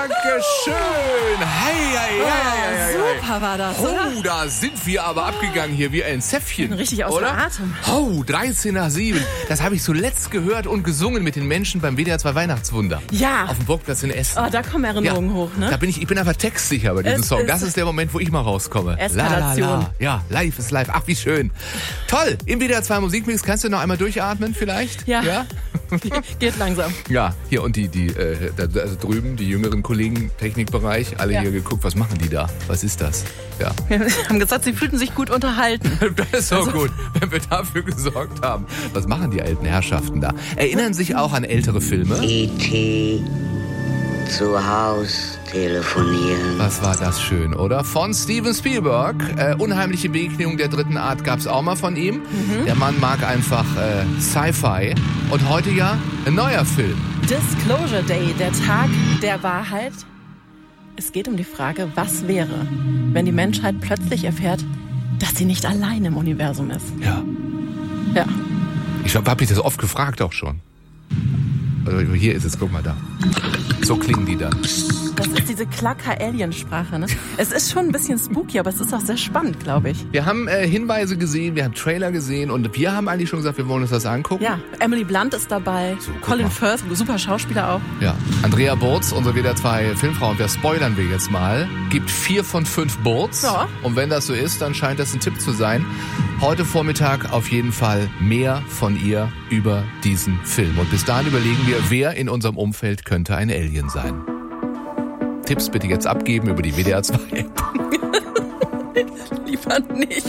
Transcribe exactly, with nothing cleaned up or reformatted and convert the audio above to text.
Dankeschön. Hey, hey, hey, hey, hey, hey. Super war das, Oh, oder? da sind wir aber abgegangen hier wie ein Zäpfchen. Richtig außer oder? Atem. Oh, dreizehn nach sieben. Das habe ich zuletzt gehört und gesungen mit den Menschen beim W D R zwei Weihnachtswunder. Ja. Auf dem Burgplatz in Essen. Oh, da kommen Erinnerungen ja. hoch, ne? Da bin ich, ich bin einfach textsicher bei diesem Es Song. ist Das ist der Moment, wo ich mal rauskomme. Eskalation. La, la, la. Ja, live ist live. Ach, wie schön. Toll. Im W D R zwei Musikmix. Kannst du noch einmal durchatmen vielleicht? Ja. Ja. Geht langsam. Ja, hier und die, die äh, da, also drüben, die jüngeren Kollegen, Technikbereich, alle Ja. hier geguckt, was machen die da? Was ist das? Ja. Wir haben gesagt, sie fühlten sich gut unterhalten. Das ist doch Also- gut, wenn wir dafür gesorgt haben. Was machen die alten Herrschaften da? Erinnern sich auch an ältere Filme? E T zu Haus telefonieren. Was war das schön, oder? Von Steven Spielberg. Äh, Unheimliche Begegnung der dritten Art gab's auch mal von ihm. Mhm. Der Mann mag einfach äh, Sci-Fi. Und heute ja ein neuer Film. Disclosure Day, der Tag der Wahrheit. Es geht um die Frage, was wäre, wenn die Menschheit plötzlich erfährt, dass sie nicht allein im Universum ist. Ja. Ja. Ich habe mich das oft gefragt auch schon. Also hier ist es, guck mal da. So klingen die dann. Das ist diese Klacker-Alien-Sprache, ne? Es ist schon ein bisschen spooky, aber es ist auch sehr spannend, glaube ich. Wir haben äh, Hinweise gesehen, wir haben Trailer gesehen und wir haben eigentlich schon gesagt, wir wollen uns das angucken. Ja, Emily Blunt ist dabei, So, guck Colin mal. Firth, super Schauspieler auch. Ja. Andrea Burz, unsere W D R zwei Filmfrau, und wir spoilern wir jetzt mal, gibt vier von fünf Burz. Ja. Und wenn das so ist, dann scheint das ein Tipp zu sein. Heute Vormittag auf jeden Fall mehr von ihr über diesen Film. Und bis dahin überlegen wir, wer in unserem Umfeld könnte ein Alien sein. Tipps bitte jetzt abgeben über die W D R zwei App. Lieber nicht.